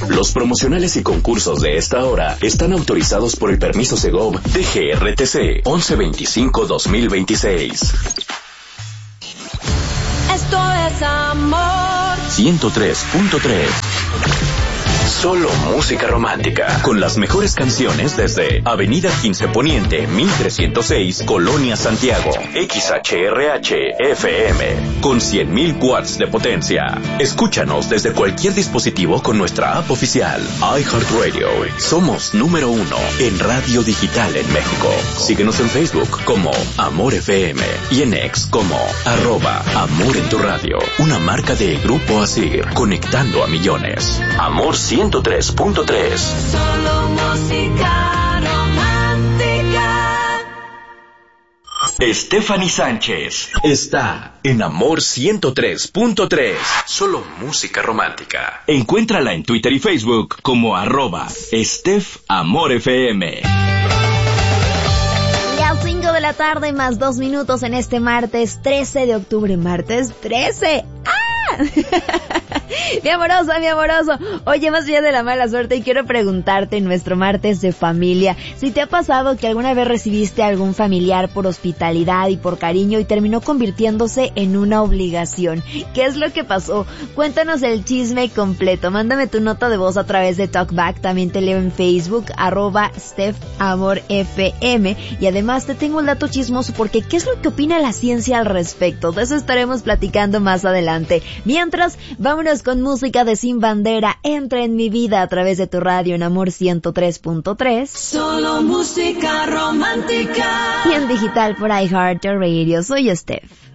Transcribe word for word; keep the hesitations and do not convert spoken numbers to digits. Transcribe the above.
Los promocionales y concursos de esta hora están autorizados por el permiso Segov D G R T C once veinticinco dos mil veintiséis. Esto es amor. ciento tres punto tres. Solo música romántica, con las mejores canciones desde Avenida quince Poniente, mil trescientos seis, Colonia Santiago, X H R H F M, con cien mil watts de potencia. Escúchanos desde cualquier dispositivo con nuestra app oficial, iHeartRadio. Somos número uno en radio digital en México. Síguenos en Facebook como Amor F M y en X como arroba Amor en tu Radio, una marca de Grupo Asir, conectando a millones. Amor ciento tres punto tres. Solo música romántica. Stephanie Sánchez está en Amor ciento tres punto tres. Solo música romántica. Encuéntrala en Twitter y Facebook como arroba Steph Amor F M. Las cinco de la tarde más dos minutos en este martes trece de octubre. Martes trece. ¡Ah! Mi amorosa, mi amoroso. Oye, más allá de la mala suerte, y quiero preguntarte en nuestro martes de familia, si te ha pasado que alguna vez recibiste a algún familiar por hospitalidad y por cariño y terminó convirtiéndose en una obligación. ¿Qué es lo que pasó? Cuéntanos el chisme completo. Mándame tu nota de voz a través de Talkback. También te leo en Facebook, arroba Steph Amor F M. Y además te tengo un dato chismoso, porque ¿qué es lo que opina la ciencia al respecto? De eso estaremos platicando más adelante. Mientras, vámonos con música de Sin Bandera. Entra en mi vida a través de tu radio en Amor ciento tres punto tres. Solo música romántica. Y en digital por iHeartRadio. Soy Steph.